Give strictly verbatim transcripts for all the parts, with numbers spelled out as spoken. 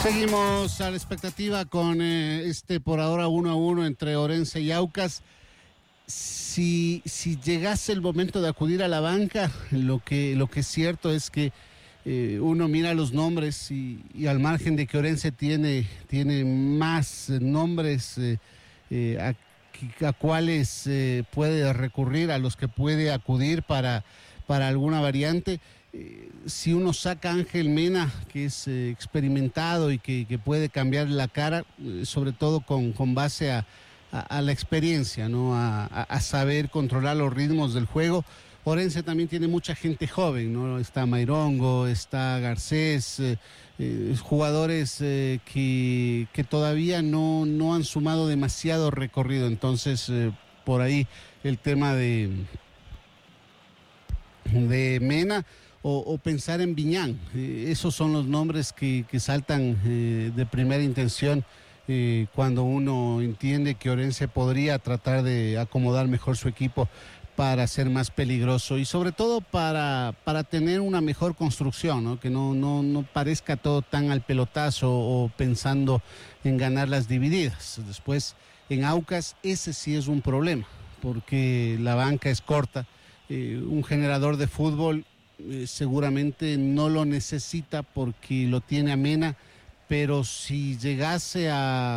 Seguimos a la expectativa con eh, este por ahora uno a uno entre Orense y Aucas. Si, si llegase el momento de acudir a la banca, lo que, lo que es cierto es que eh, uno mira los nombres y, y al margen de que Orense tiene, tiene más nombres eh, eh, a, a cuáles eh, puede recurrir, a los que puede acudir para, para alguna variante. Eh, si uno saca a Ángel Mena, que es eh, experimentado y que, que puede cambiar la cara, eh, sobre todo con, con base a, a, a la experiencia, ¿no? A, a, a saber controlar los ritmos del juego. Orense también tiene mucha gente joven, ¿no? Está Mairongo, está Garcés, eh, eh, jugadores eh, que, que todavía no, no han sumado demasiado recorrido. Entonces, eh, por ahí el tema de, de Mena. O, o pensar en Viñán, eh, esos son los nombres que, que saltan eh, de primera intención eh, cuando uno entiende que Orense podría tratar de acomodar mejor su equipo para ser más peligroso y sobre todo para, para tener una mejor construcción, ¿no? Que no, no, no parezca todo tan al pelotazo o pensando en ganar las divididas. Después en Aucas ese sí es un problema porque la banca es corta, eh, un generador de fútbol Eh, seguramente no lo necesita porque lo tiene a Mena, pero si llegase a,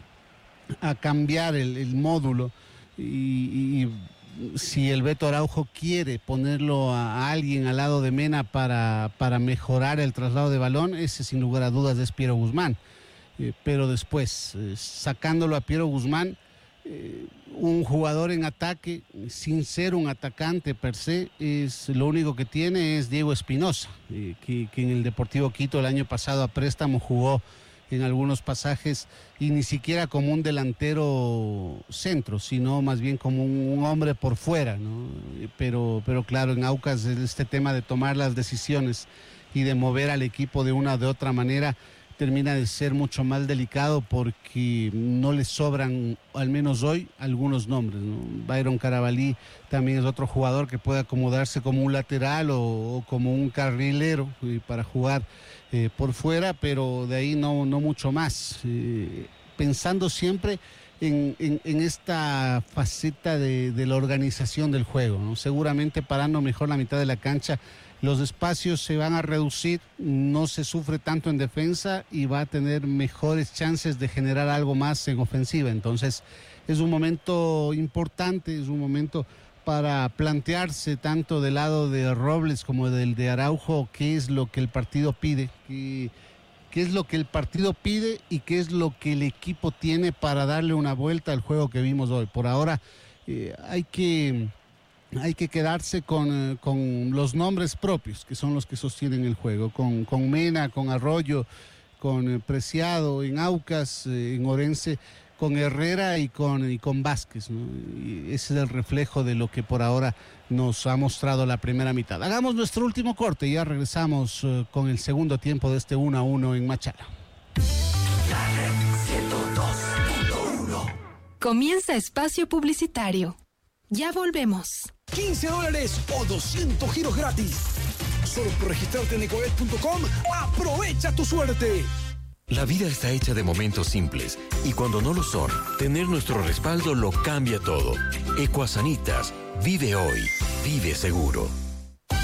a cambiar el, el módulo y, y si el Beto Araujo quiere ponerlo a, a alguien al lado de Mena para, para mejorar el traslado de balón, ese sin lugar a dudas es Piero Guzmán, eh, pero después eh, sacándolo a Piero Guzmán, Eh, un jugador en ataque sin ser un atacante per se, es lo único que tiene es Diego Espinosa, eh, que, que en el Deportivo Quito el año pasado a préstamo jugó en algunos pasajes y ni siquiera como un delantero centro, sino más bien como un, un hombre por fuera, ¿no? Pero, pero claro, en Aucas este tema de tomar las decisiones y de mover al equipo de una o de otra manera termina de ser mucho más delicado porque no le sobran, al menos hoy, algunos nombres, ¿no? Byron Carabalí también es otro jugador que puede acomodarse como un lateral o, o como un carrilero eh, para jugar eh, por fuera, pero de ahí no, no mucho más. Eh, pensando siempre en, en, en esta faceta de, de la organización del juego, ¿no? Seguramente parando mejor la mitad de la cancha, los espacios se van a reducir, no se sufre tanto en defensa y va a tener mejores chances de generar algo más en ofensiva. Entonces es un momento importante, es un momento para plantearse tanto del lado de Robles como del de Araujo qué es lo que el partido pide, qué, qué es lo que el partido pide y qué es lo que el equipo tiene para darle una vuelta al juego que vimos hoy. Por ahora eh, hay que... Hay que quedarse con, con los nombres propios, que son los que sostienen el juego, con, con Mena, con Arroyo, con Preciado, en Aucas, en Orense, con Herrera y con, y con Vázquez, ¿no? Y ese es el reflejo de lo que por ahora nos ha mostrado la primera mitad. Hagamos nuestro último corte y ya regresamos uh, con el segundo tiempo de este uno a uno en Machala. ciento dos punto uno. Comienza espacio publicitario. Ya volvemos. quince dólares o doscientos giros gratis. Solo por registrarte en ecobet punto com, aprovecha tu suerte. La vida está hecha de momentos simples y cuando no lo son, tener nuestro respaldo lo cambia todo. Ecuasanitas, vive hoy, vive seguro.